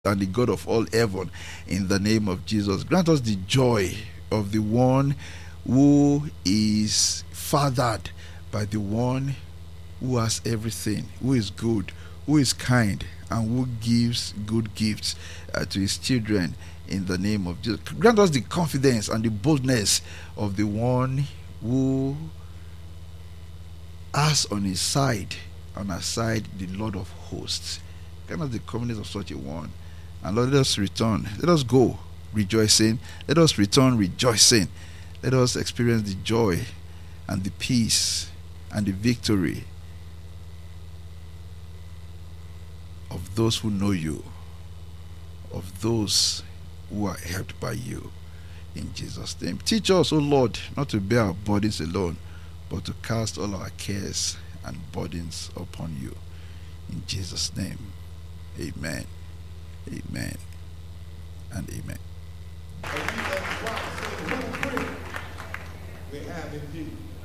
and the God of all heaven, in the name of Jesus. Grant us the joy of the one who is fathered by the one who has everything, who is good, who is kind, and who gives good gifts to his children, in the name of Jesus. Grant us the confidence and the boldness of the one who has on his side, on our side, the Lord of hosts. Grant us the confidence of such a one. And Lord, let us return. Let us go rejoicing. Let us return rejoicing. Let us experience the joy and the peace and the victory of those who know you, of those who are helped by you. In Jesus' name. Teach us, O Lord, not to bear our burdens alone, but to cast all our cares and burdens upon you. In Jesus' name. Amen. Amen. And amen. We have indeed.